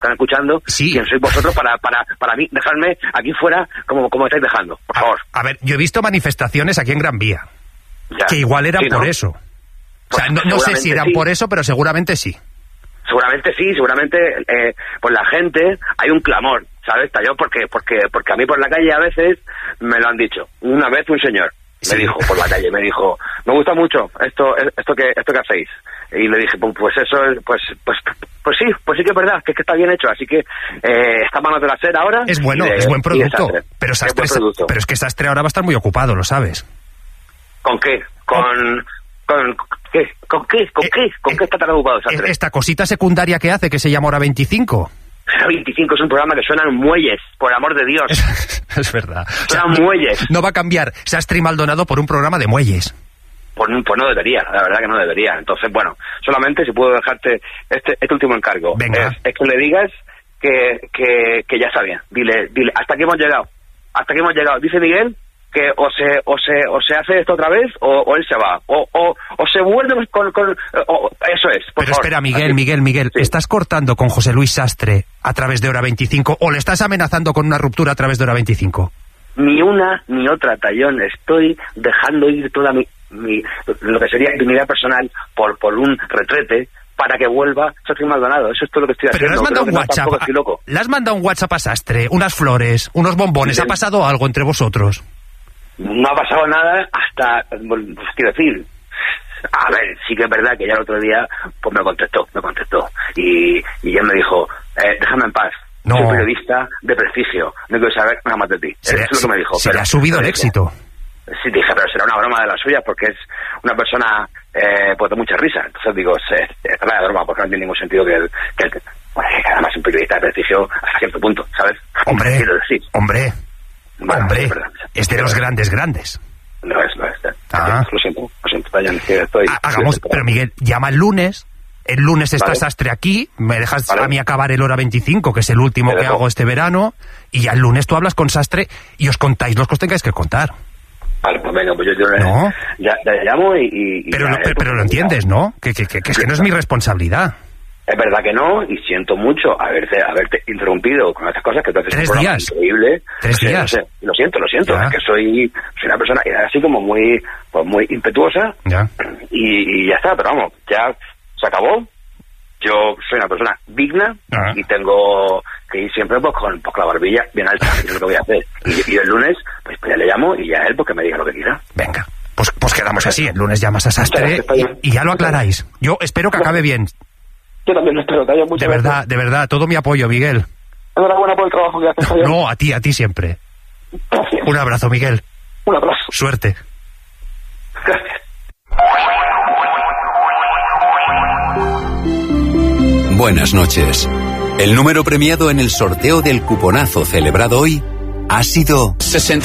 están escuchando, sí. quién sois vosotros para mí, dejarme aquí fuera como estáis dejando, por favor. A ver, yo he visto manifestaciones aquí en Gran Vía, Ya. que igual eran Sí, ¿no? por eso. O sea, Pues no sé si eran sí. por eso, pero seguramente sí. Seguramente sí, seguramente por la gente hay un clamor, ¿sabes? Yo porque a mí por la calle a veces me lo han dicho. Una vez un señor me dijo por la calle, me gusta mucho esto que hacéis. Y le dije, pues eso, pues sí que es verdad, que está bien hecho, así que está manos de la ser ahora. Es bueno, es buen producto, pero es que Sastre ahora va a estar muy ocupado, lo sabes. ¿Con qué? ¿Con qué? ¿Con qué está tan ocupado Sastre? Esta cosita secundaria que hace, que se llama Hora 25. Hora 25 es un programa que suenan muelles, por amor de Dios. Es verdad. Suenan muelles. No va a cambiar Sastre y Maldonado por un programa de muelles. Pues no debería, la verdad que no debería. Entonces, bueno, solamente si puedo dejarte este último encargo. Venga. Es que le digas que ya está bien. Dile, hasta aquí hemos llegado. Dice Miguel que o se hace esto otra vez o él se va. O se vuelve con eso es. Pero favor. espera, Miguel, Sí. ¿estás cortando con José Luis Sastre a través de Hora 25 o le estás amenazando con una ruptura a través de Hora 25? Ni una ni otra, Tallón. Estoy dejando ir toda lo que sería mi vida personal por un retrete para que vuelva Sergio Maldonado. Eso es todo lo que estoy Pero haciendo. le has mandado un WhatsApp. Tampoco estoy loco. Le has mandado un WhatsApp a Sastre, unas flores, unos bombones. Sí. ¿Ha pasado algo entre vosotros? No ha pasado nada hasta, quiero decir, a ver, sí que es verdad que ya el otro día pues me contestó y ya me dijo, déjame en paz. No. Soy periodista de prestigio, no quiero saber nada más de ti. Eso es lo que me dijo. Se le ha subido el éxito. Sí, dije, pero será una broma de las suyas porque es una persona pues de mucha risa. Entonces digo, está la broma porque no tiene ningún sentido que además un periodista de prestigio hasta cierto punto, ¿sabes? Hombre, Bueno, es de los grandes. No es. Ah. Lo siento, Dayan, que estoy... Pero Miguel, llama el lunes está Vale. Sastre aquí, me dejas Vale. a mí acabar el Hora 25, que es el último que hago este verano, y ya el lunes tú hablas con Sastre y os contáis los que os tengáis que contar. Vale, pues venga, pues yo ¿No? ya llamo y Pero ya, lo entiendes, ¿no? Que es que no es mi responsabilidad. Es verdad que no, y siento mucho haberte interrumpido con estas cosas que tú haces. 3 un programa días. Increíble. 3 días. Lo siento, Ya. es que soy una persona así como muy impetuosa Ya. y ya está, pero vamos, ya se acabó. Yo soy una persona digna y tengo que ir siempre pues con la barbilla bien alta, es lo que voy a hacer. Y el lunes, pues ya le llamo y ya él porque me diga lo que quiera. Venga, pues quedamos así. El lunes llamas a Sastre y ya lo aclaráis. Yo espero que acabe bien. Yo también lo espero, Tayo, muchas gracias. De verdad, todo mi apoyo, Miguel. Enhorabuena por el trabajo que haces, Tayo. No, a ti siempre. Gracias. Un abrazo, Miguel. Un abrazo. Suerte. Gracias. Buenas noches. El número premiado en el sorteo del cuponazo celebrado hoy ha sido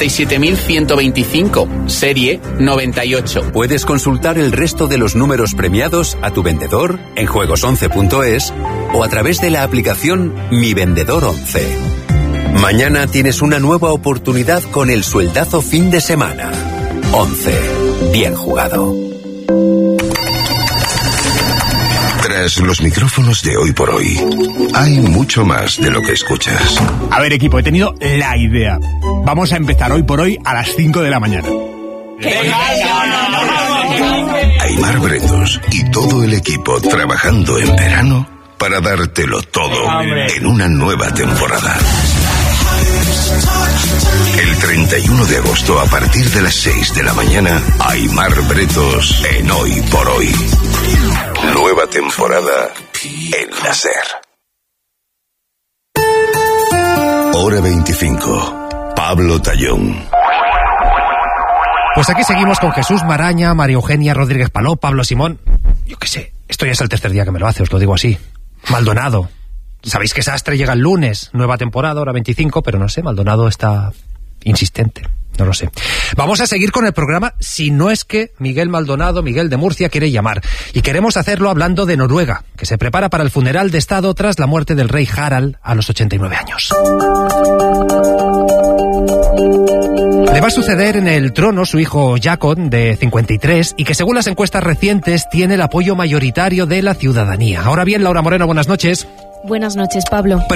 67.125, serie 98. Puedes consultar el resto de los números premiados a tu vendedor en juegos11.es o a través de la aplicación Mi Vendedor 11. Mañana tienes una nueva oportunidad con el sueldazo fin de semana. 11. Bien jugado. Tras los micrófonos de Hoy por Hoy, hay mucho más de lo que escuchas. A ver, equipo, he tenido la idea. Vamos a empezar Hoy por Hoy a las 5 de la mañana. Aimar Bretos y todo el equipo trabajando en verano para dártelo todo en una nueva temporada. El 31 de agosto, a partir de las 6 de la mañana, Aimar Bretos en Hoy por Hoy. Nueva temporada en la SER. Hora 25. Pablo Tallón. Pues aquí seguimos con Jesús Maraña, María Eugenia Rodríguez Paló, Pablo Simón. Yo qué sé, esto ya es el tercer día que me lo hace, os lo digo así. Maldonado. Sabéis que Sastre llega el lunes, nueva temporada, Hora 25, pero no sé, Maldonado está insistente. No lo sé. Vamos a seguir con el programa, si no es que Miguel Maldonado, Miguel de Murcia, quiere llamar. Y queremos hacerlo hablando de Noruega, que se prepara para el funeral de Estado tras la muerte del rey Harald a los 89 años. Le va a suceder en el trono su hijo Jacob, de 53, y que según las encuestas recientes tiene el apoyo mayoritario de la ciudadanía. Ahora bien, Laura Moreno, buenas noches. Buenas noches, Pablo.